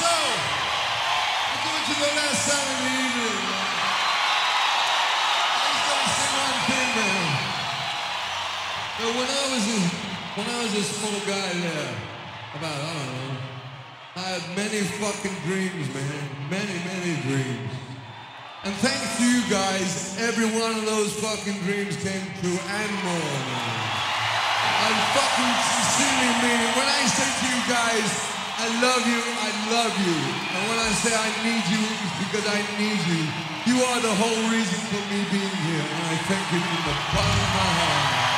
So, we're going to the last song of the evening, man. I just gotta sing one thing, man. So when I was a small guy there, about, I don't know, I had many fucking dreams, man. Many dreams. And thanks to you guys, every one of those fucking dreams came true and more, man. I'm fucking sincerely meaning, when I say to you guys, I love you, I love you. And when I say I need you, it's because I need you. You are the whole reason for me being here, and I thank you from the bottom of my heart.